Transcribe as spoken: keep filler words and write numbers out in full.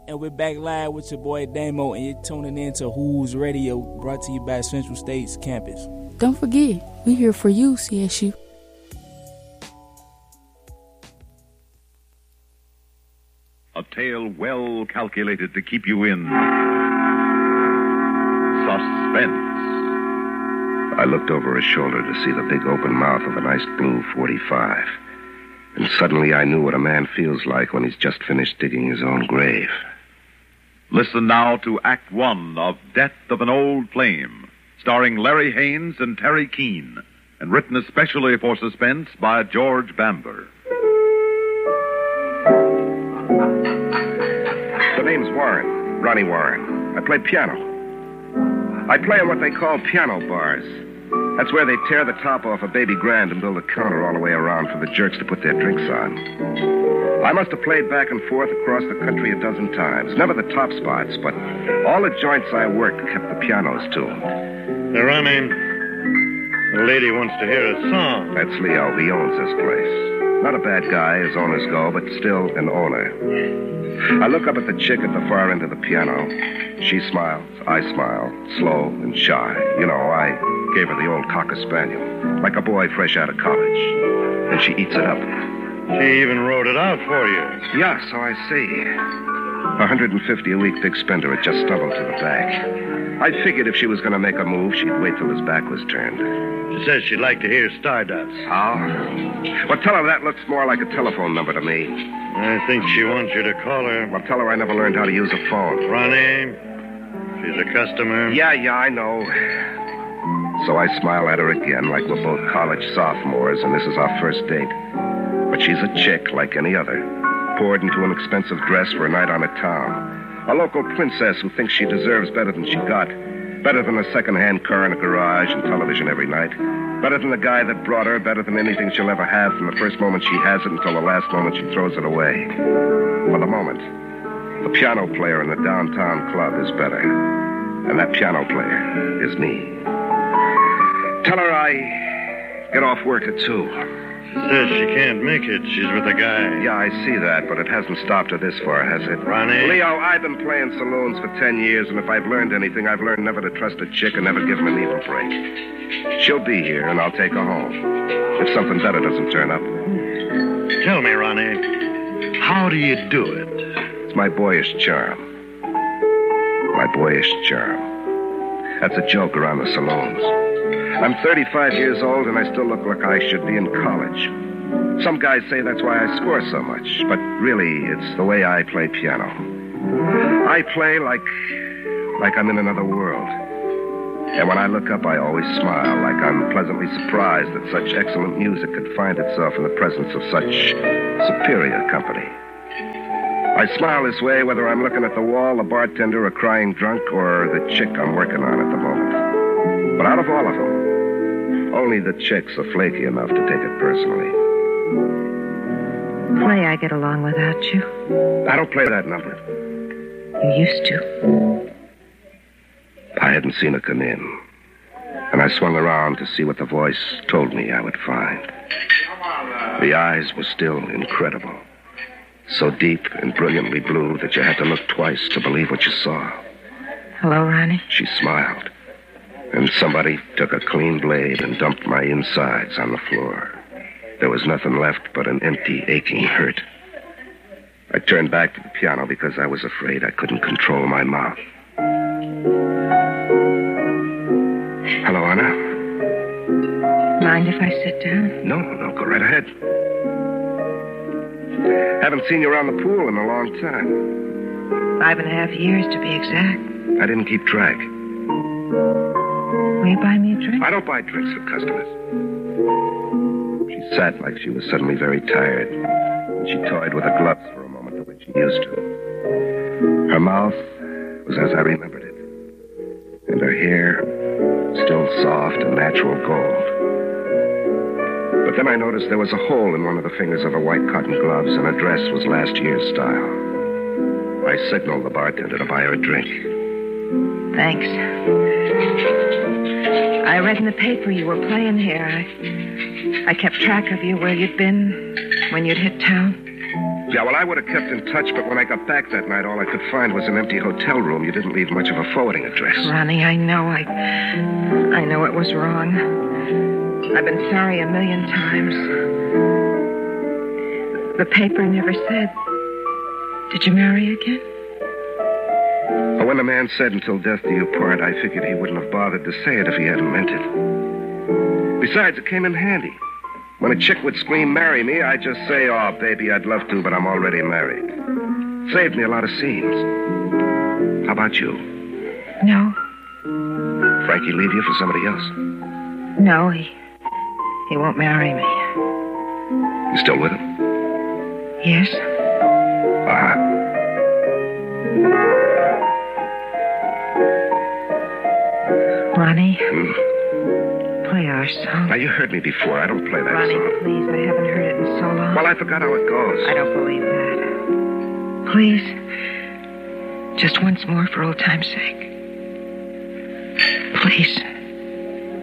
And we're back live with your boy Damo, and you're tuning in to Who's Radio, brought to you by Central State's campus. Don't forget, we're here for you, C S U. A tale well calculated to keep you in suspense. I looked over his shoulder to see the big open mouth of a nice blue forty-five. And suddenly I knew what a man feels like when he's just finished digging his own grave. Listen now to Act One of Death of an Old Flame, starring Larry Haynes and Terry Keane, and written especially for Suspense by George Bamber. The name's Warren, Ronnie Warren. I play piano. I play in what they call piano bars. That's where they tear the top off a baby grand and build a counter all the way around for the jerks to put their drinks on. I must have played back and forth across the country a dozen times. Never the top spots, but all the joints I worked kept the pianos tuned. Hey, Ronnie, the lady wants to hear a song. That's Leo. He owns this place. Not a bad guy, as owners go, but still an owner. I look up at the chick at the far end of the piano. She smiles, I smile, slow and shy. You know, I gave her the old Cocker Spaniel, like a boy fresh out of college. And she eats it up. She even wrote it out for you. Yeah, so I see. one hundred fifty a week big spender had just stumbled to the back. I figured if she was going to make a move, she'd wait till his back was turned. She says she'd like to hear Stardust. Oh? Well, tell her that looks more like a telephone number to me. I think she wants you to call her. Well, tell her I never learned how to use a phone. Ronnie, she's a customer. Yeah, yeah, I know. So I smile at her again like we're both college sophomores and this is our first date. But she's a chick like any other, poured into an expensive dress for a night on a town. A local princess who thinks she deserves better than she got. Better than a second-hand car in a garage and television every night. Better than the guy that brought her. Better than anything she'll ever have from the first moment she has it until the last moment she throws it away. For the moment, the piano player in the downtown club is better. And that piano player is me. Tell her I get off work at two. She says she can't make it. She's with a guy. Yeah, I see that, but it hasn't stopped her this far, has it? Ronnie? Leo, I've been playing saloons for ten years, and if I've learned anything, I've learned never to trust a chick and never give him a needle break. She'll be here, and I'll take her home. If something better doesn't turn up. Tell me, Ronnie, how do you do it? It's my boyish charm. My boyish charm. That's a joke around the saloons. I'm thirty-five years old, and I still look like I should be in college. Some guys say that's why I score so much, but really, it's the way I play piano. I play like, like I'm in another world. And when I look up, I always smile, like I'm pleasantly surprised that such excellent music could find itself in the presence of such superior company. I smile this way whether I'm looking at the wall, the bartender, a crying drunk, or the chick I'm working on at the moment. But out of all of them, only the chicks are flaky enough to take it personally. Play I get along without you. I don't play that number. You used to. I hadn't seen her come in, and I swung around to see what the voice told me I would find. The eyes were still incredible. So deep and brilliantly blue that you had to look twice to believe what you saw. Hello, Ronnie. She smiled. And somebody took a clean blade and dumped my insides on the floor. There was nothing left but an empty, aching hurt. I turned back to the piano because I was afraid I couldn't control my mouth. Hello, Anna. Mind if I sit down? No, no, go right ahead. Haven't seen you around the pool in a long time. Five and a half years, to be exact. I didn't keep track. Will you buy me a drink? I don't buy drinks for customers. She sat like she was suddenly very tired. And she toyed with her gloves for a moment the way she used to. Her mouth was as I remembered it. And her hair still soft and natural gold. But then I noticed there was a hole in one of the fingers of her white cotton gloves, and her dress was last year's style. I signaled the bartender to buy her a drink. Thanks. I read in the paper you were playing here. I, I kept track of you, where you'd been, when you'd hit town. Yeah, well, I would have kept in touch, but when I got back that night, all I could find was an empty hotel room. You didn't leave much of a forwarding address. Ronnie, I know. I, I know it was wrong. I've been sorry a million times. The paper never said, did you marry again? Well, when the man said until death do you part, I figured he wouldn't have bothered to say it if he hadn't meant it. Besides, it came in handy. When a chick would scream, marry me, I'd just say, oh, baby, I'd love to, but I'm already married. Saved me a lot of scenes. How about you? No. Frankie leave you for somebody else? No, he, he won't marry me. You still with him? Yes. Uh-huh. Ronnie, Hmm. play our song. Now, you heard me before. I don't play that Ronnie, song. please, I haven't heard it in so long. Well, I forgot how it goes. I don't believe that. Please, just once more for old time's sake. Please.